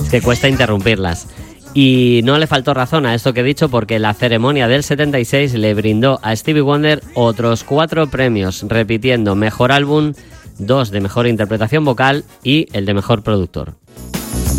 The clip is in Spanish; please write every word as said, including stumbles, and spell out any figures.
Es que cuesta interrumpirlas. Y no le faltó razón a esto que he dicho, porque la ceremonia del setenta y seis le brindó a Stevie Wonder otros cuatro premios, repitiendo mejor álbum, dos de mejor interpretación vocal y el de mejor productor.